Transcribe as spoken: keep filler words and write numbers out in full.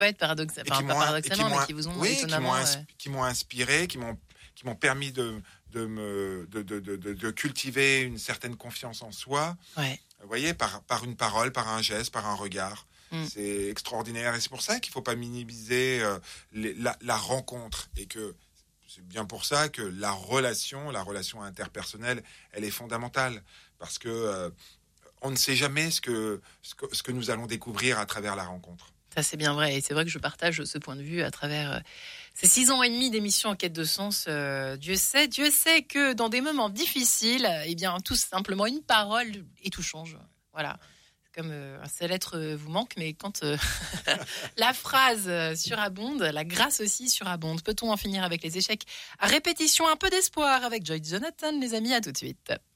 Ouais, paradoxal, enfin, pas paradoxalement, mais qui vous ont oui, étonnamment... Qui m'ont, insp- qui m'ont inspiré, qui m'ont, qui m'ont permis de, de, me, de, de, de, de, de cultiver une certaine confiance en soi. Ouais. Vous voyez, par, par une parole, par un geste, par un regard. Mm. C'est extraordinaire. Et c'est pour ça qu'il ne faut pas minimiser euh, les, la, la rencontre. Et que c'est bien pour ça que la relation, la relation interpersonnelle, elle est fondamentale. Parce que euh, on ne sait jamais ce que, ce que, ce que nous allons découvrir à travers la rencontre. Ça, c'est bien vrai. Et c'est vrai que je partage ce point de vue à travers euh, ces six ans et demi d'émission en quête de sens. Euh, Dieu sait, Dieu sait que dans des moments difficiles, eh bien, tout simplement une parole et tout change. Voilà. C'est comme euh, un seul être vous manque, mais quand euh, la phrase surabonde, la grâce aussi surabonde. Peut-on en finir avec les échecs à répétition? Un peu d'espoir avec Joy Jonathan, les amis. À tout de suite.